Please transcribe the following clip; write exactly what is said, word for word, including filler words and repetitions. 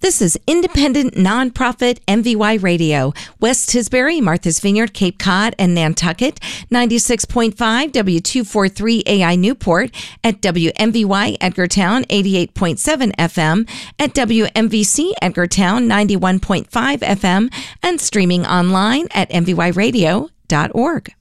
This is independent, nonprofit M V Y Radio. West Tisbury, Martha's Vineyard, Cape Cod, and Nantucket. ninety-six point five W two forty-three A I Newport. At W M V Y Edgartown, eighty-eight point seven F M. At W M V C Edgartown, ninety-one point five F M. And streaming online at m v y radio dot org.